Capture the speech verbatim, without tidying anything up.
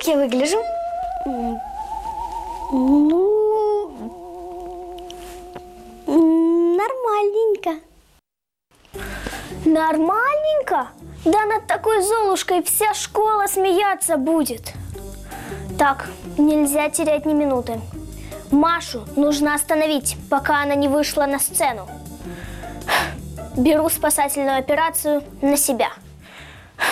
Как я выгляжу? Ну, нормальненько. Нормальненько? Да над такой Золушкой вся школа смеяться будет. Так, нельзя терять ни минуты. Машу нужно остановить, пока она не вышла на сцену. Беру спасательную операцию на себя.